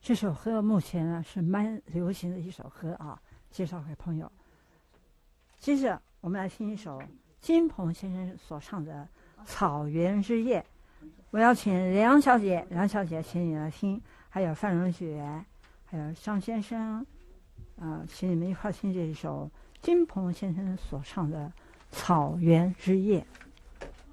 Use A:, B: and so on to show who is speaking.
A: 这首歌目前呢是蛮流行的一首歌啊，介绍给朋友。接着我们来听一首金鹏先生所唱的《草原之夜》。我邀请梁小姐，请你来听，还有范荣雪，还有张先生，请你们一块听这一首金鹏先生所唱的《草原之夜》。